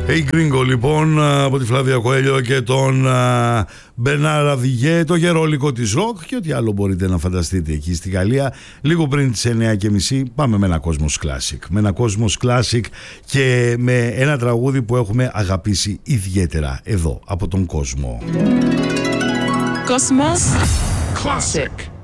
Hey Gringo λοιπόν από τη Φλάβια Κοέλιο και τον Μπερνάρ Ραβιγέ, το γερόλικο της ροκ και ό,τι άλλο μπορείτε να φανταστείτε εκεί στη Γαλλία. Λίγο πριν τις 9:30 πάμε με ένα Cosmos Classic. Με ένα Cosmos Classic και με ένα τραγούδι που έχουμε αγαπήσει ιδιαίτερα εδώ από τον κόσμο. Cosmos Classic.